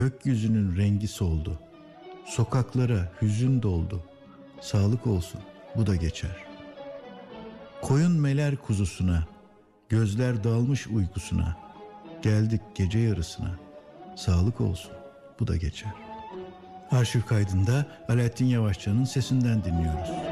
Gökyüzünün rengi soldu. Sokaklara hüzün doldu. Sağlık olsun, bu da geçer. Koyun meler kuzusuna, gözler dalmış uykusuna. Geldik gece yarısına. Sağlık olsun, bu da geçer. Arşiv kaydında Alaaddin Yavaşçı'nın sesinden dinliyoruz.